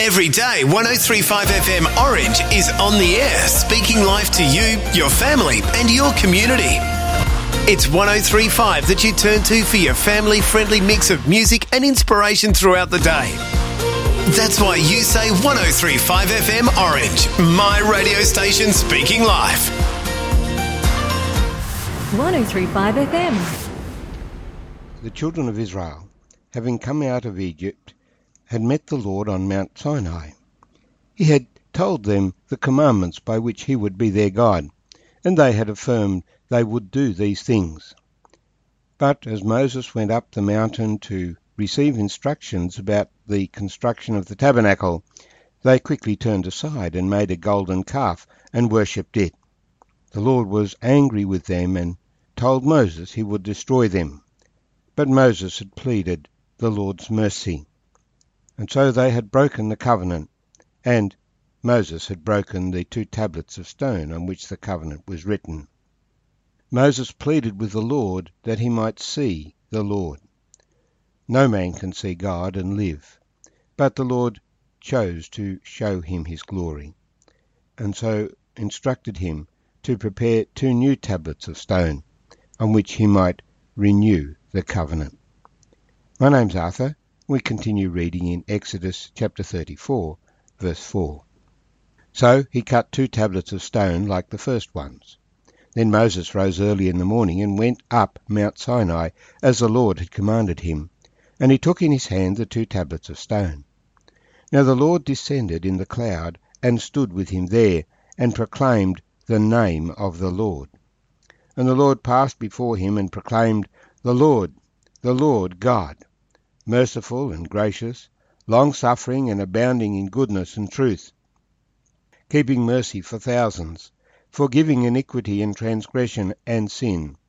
Every day, 103.5 FM Orange is on the air, speaking life to you, your family and your community. It's 103.5 that you turn to for your family-friendly mix of music and inspiration throughout the day. That's why you say 103.5 FM Orange, my radio station speaking life. 103.5 FM. The children of Israel, having come out of Egypt, had met the Lord on Mount Sinai. He had told them the commandments by which he would be their God, and they had affirmed they would do these things. But as Moses went up the mountain to receive instructions about the construction of the tabernacle, they quickly turned aside and made a golden calf and worshipped it. The Lord was angry with them and told Moses he would destroy them. But Moses had pleaded the Lord's mercy. And so they had broken the covenant, and Moses had broken the 2 tablets of stone on which the covenant was written. Moses pleaded with the Lord that he might see the Lord. No man can see God and live, but the Lord chose to show him his glory, and so instructed him to prepare 2 new tablets of stone on which he might renew the covenant. My name's Arthur. We continue reading in Exodus chapter 34, verse 4. So he cut 2 tablets of stone like the first ones. Then Moses rose early in the morning and went up Mount Sinai as the Lord had commanded him, and he took in his hand the 2 tablets of stone. Now the Lord descended in the cloud and stood with him there, and proclaimed the name of the Lord. And the Lord passed before him and proclaimed, the Lord God, merciful and gracious, long-suffering and abounding in goodness and truth, keeping mercy for thousands, forgiving iniquity and transgression and sin,